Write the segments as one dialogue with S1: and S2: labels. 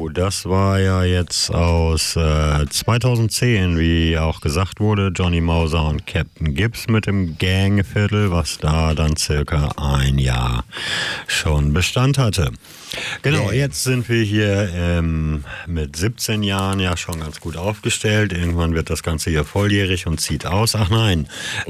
S1: Das war ja jetzt aus 2010, wie auch gesagt wurde, Johnny Mauser und Captain Gibbs mit dem Gangviertel, was da dann circa ein Jahr schon Bestand hatte. Genau, jetzt sind wir hier mit 17 Jahren ja schon ganz gut aufgestellt. Irgendwann wird das Ganze hier volljährig und zieht aus. Ach nein,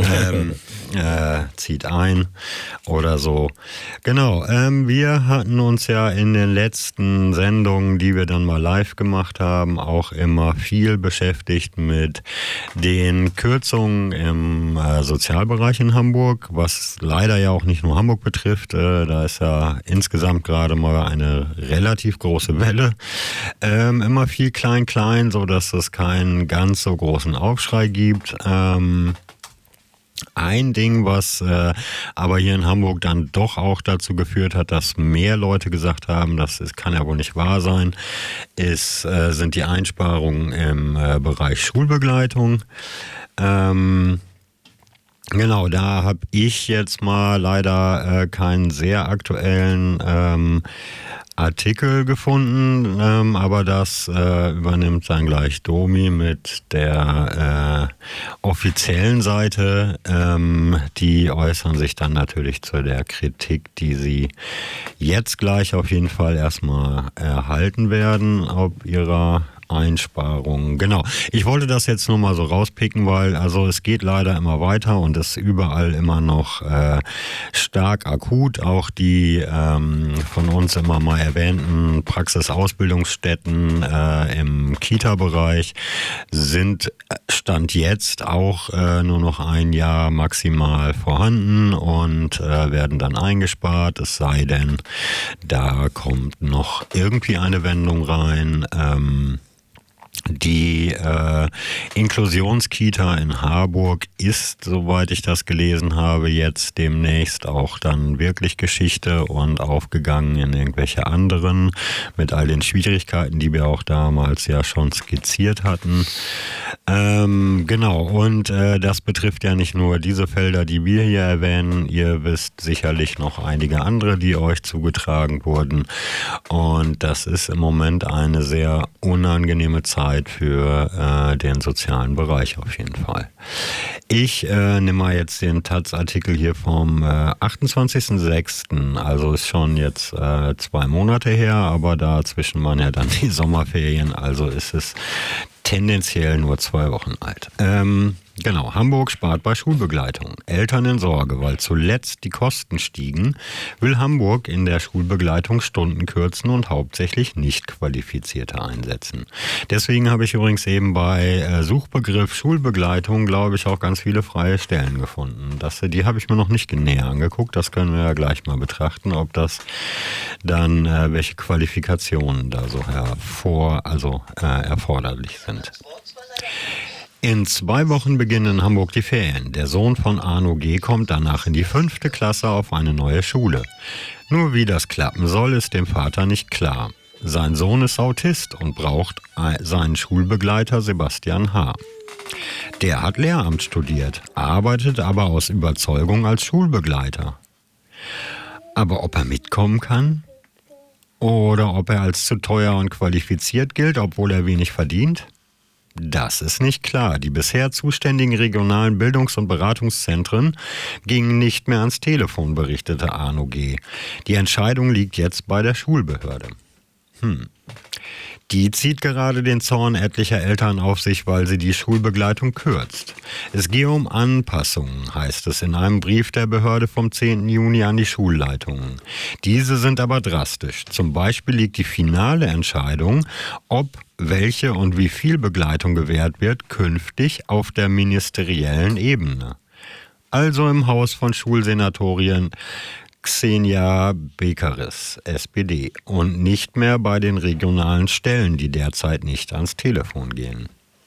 S1: zieht ein oder so. Genau, wir hatten uns ja in den letzten Sendungen, die wir dann mal live gemacht haben, auch immer viel beschäftigt mit den Kürzungen im Sozialbereich in Hamburg, was leider ja auch nicht nur Hamburg betrifft. Da ist ja insgesamt gerade mal eine relativ große Welle. Immer viel klein, so dass es keinen ganz so großen Aufschrei gibt. Ein Ding, was aber hier in Hamburg dann doch auch dazu geführt hat, dass mehr Leute gesagt haben, kann ja wohl nicht wahr sein, sind die Einsparungen im Bereich Schulbegleitung. Genau, da habe ich jetzt mal leider keinen sehr aktuellen Artikel gefunden, aber das übernimmt dann gleich Domi mit der offiziellen Seite. Die äußern sich dann natürlich zu der Kritik, die sie jetzt gleich auf jeden Fall erstmal erhalten werden, ob ihrer Einsparungen. Genau. Ich wollte das jetzt nur mal so rauspicken, weil also es geht leider immer weiter und ist überall immer noch stark akut. Auch die von uns immer mal erwähnten Praxisausbildungsstätten im Kita-Bereich sind Stand jetzt auch nur noch ein Jahr maximal vorhanden und werden dann eingespart. Es sei denn, da kommt noch irgendwie eine Wendung rein. Die Inklusionskita in Harburg ist, soweit ich das gelesen habe, jetzt demnächst auch dann wirklich Geschichte und aufgegangen in irgendwelche anderen mit all den Schwierigkeiten, die wir auch damals ja schon skizziert hatten. Genau, und das betrifft ja nicht nur diese Felder, die wir hier erwähnen. Ihr wisst sicherlich noch einige andere, die euch zugetragen wurden. Und das ist im Moment eine sehr unangenehme Zeit für den sozialen Bereich auf jeden Fall. Ich nehme mal jetzt den Taz-Artikel hier vom 28.06., also ist schon jetzt 2 Monate her, aber dazwischen waren ja dann die Sommerferien, also ist es tendenziell nur 2 Wochen alt. Genau, Hamburg spart bei Schulbegleitung. Eltern in Sorge, weil zuletzt die Kosten stiegen, will Hamburg in der Schulbegleitung Stunden kürzen und hauptsächlich Nicht-Qualifizierte einsetzen. Deswegen habe ich übrigens eben bei Suchbegriff Schulbegleitung, glaube ich, auch ganz viele freie Stellen gefunden. Die habe ich mir noch nicht näher angeguckt, das können wir ja gleich mal betrachten, ob das dann welche Qualifikationen da so erforderlich sind. In 2 Wochen beginnen in Hamburg die Ferien. Der Sohn von Arno G. kommt danach in die 5. Klasse auf eine neue Schule. Nur wie das klappen soll, ist dem Vater nicht klar. Sein Sohn ist Autist und braucht seinen Schulbegleiter Sebastian H. Der hat Lehramt studiert, arbeitet aber aus Überzeugung als Schulbegleiter. Aber ob er mitkommen kann? Oder ob er als zu teuer und qualifiziert gilt, obwohl er wenig verdient? Das ist nicht klar. Die bisher zuständigen regionalen Bildungs- und Beratungszentren gingen nicht mehr ans Telefon, berichtete Arno G. Die Entscheidung liegt jetzt bei der Schulbehörde. Die zieht gerade den Zorn etlicher Eltern auf sich, weil sie die Schulbegleitung kürzt. Es gehe um Anpassungen, heißt es in einem Brief der Behörde vom 10. Juni an die Schulleitungen. Diese sind aber drastisch. Zum Beispiel liegt die finale Entscheidung, ob welche und wie viel Begleitung gewährt wird, künftig auf der ministeriellen Ebene. Also im Haus von Schulsenatorin Xenia Bekaris, SPD, und nicht mehr bei den regionalen Stellen, die derzeit nicht ans Telefon gehen.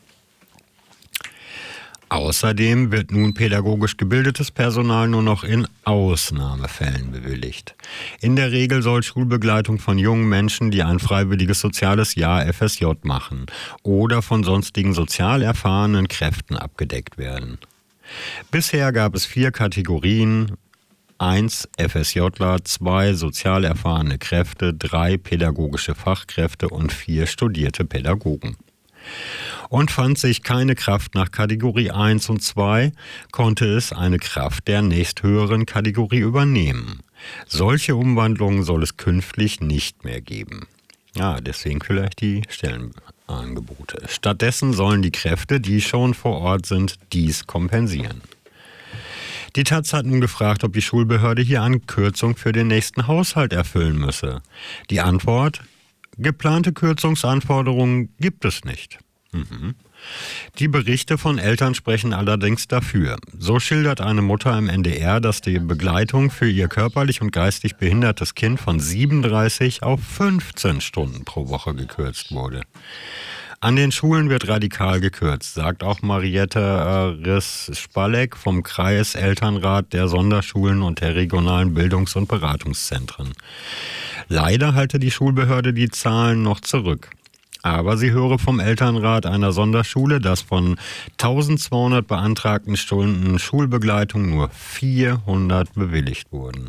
S1: Außerdem wird nun pädagogisch gebildetes Personal nur noch in Ausnahmefällen bewilligt. In der Regel soll Schulbegleitung von jungen Menschen, die ein freiwilliges soziales Jahr FSJ machen, oder von sonstigen sozial erfahrenen Kräften abgedeckt werden. Bisher gab es 4 Kategorien 1 FSJler, 2 sozial erfahrene Kräfte, 3 pädagogische Fachkräfte und 4 studierte Pädagogen. Und fand sich keine Kraft nach Kategorie 1 und 2, konnte es eine Kraft der nächsthöheren Kategorie übernehmen. Solche Umwandlungen soll es künftig nicht mehr geben. Ja, deswegen vielleicht die Stellenangebote. Stattdessen sollen die Kräfte, die schon vor Ort sind, dies kompensieren. Die taz hat nun gefragt, ob die Schulbehörde hier eine Kürzung für den nächsten Haushalt erfüllen müsse. Die Antwort: geplante Kürzungsanforderungen gibt es nicht. Die Berichte von Eltern sprechen allerdings dafür. So schildert eine Mutter im NDR, dass die Begleitung für ihr körperlich und geistig behindertes Kind von 37 auf 15 Stunden pro Woche gekürzt wurde. An den Schulen wird radikal gekürzt, sagt auch Mariette Riss-Spalleck vom Kreiselternrat der Sonderschulen und der regionalen Bildungs- und Beratungszentren. Leider halte die Schulbehörde die Zahlen noch zurück. Aber sie höre vom Elternrat einer Sonderschule, dass von 1200 beantragten Stunden Schulbegleitung nur 400 bewilligt wurden.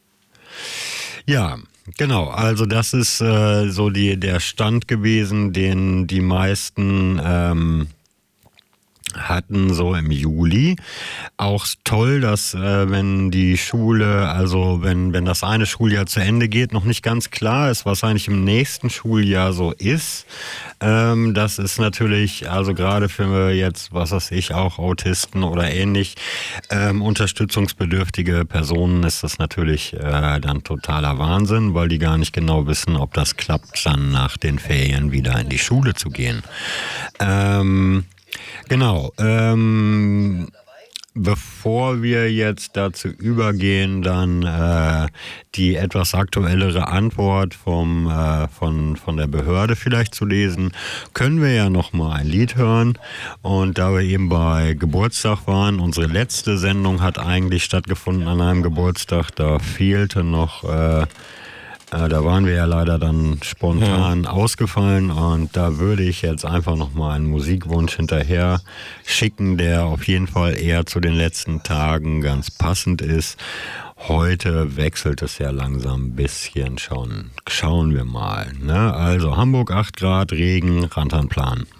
S1: Ja, genau. Also das ist so der Stand gewesen, den die meisten hatten so im Juli. Auch toll, dass wenn die Schule, also wenn das eine Schuljahr zu Ende geht, noch nicht ganz klar ist, was eigentlich im nächsten Schuljahr so ist. Das ist natürlich, also gerade für jetzt, was weiß ich, auch Autisten oder ähnlich, unterstützungsbedürftige Personen ist das natürlich dann totaler Wahnsinn, weil die gar nicht genau wissen, ob das klappt, dann nach den Ferien wieder in die Schule zu gehen. Genau. Bevor wir jetzt dazu übergehen, dann die etwas aktuellere Antwort von der Behörde vielleicht zu lesen, können wir ja noch mal ein Lied hören. Und da wir eben bei Geburtstag waren, unsere letzte Sendung hat eigentlich stattgefunden an einem Geburtstag, da fehlte noch... da waren wir ja leider dann spontan ausgefallen und da würde ich jetzt einfach nochmal einen Musikwunsch hinterher schicken, der auf jeden Fall eher zu den letzten Tagen ganz passend ist. Heute wechselt es ja langsam ein bisschen schon. Schauen wir mal. Ne? Also Hamburg 8 Grad, Regen, Rantanplan.